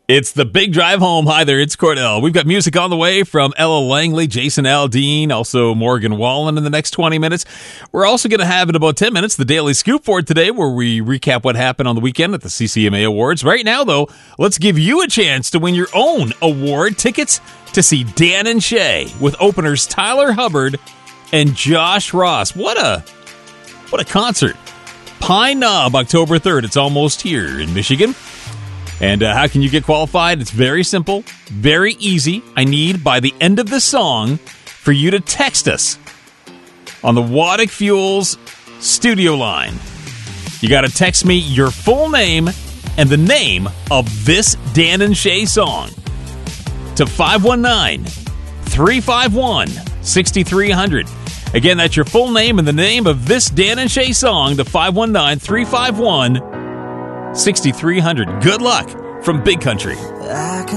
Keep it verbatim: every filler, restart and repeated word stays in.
It's the Big Drive Home. Hi there, it's Cordell. We've got music on the way from Ella Langley, Jason Aldean, also Morgan Wallen in the next twenty minutes. We're also going to have in about ten minutes the Daily Scoop for today, where we recap what happened on the weekend at the C C M A Awards. Right now, though, let's give you a chance to win your own award tickets to see Dan and Shay with openers Tyler Hubbard and Josh Ross. What a what a concert. Pine Knob, October third. It's almost here in Michigan. And uh, how can you get qualified? It's very simple, very easy. I need, by the end of the song, for you to text us on the Waddick Fuels studio line. You got to text me your full name and the name of this Dan and Shay song to five one nine, three five one, six three zero zero. Again, that's your full name and the name of this Dan and Shay song to five one nine, three five one, six three zero zero. Good luck from Big Country.